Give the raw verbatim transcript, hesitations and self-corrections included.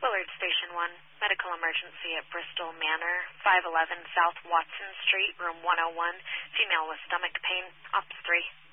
Willard Station one, medical emergency at Bristol Manor, five eleven South Watson Street, room one oh one, female with stomach pain, ops three.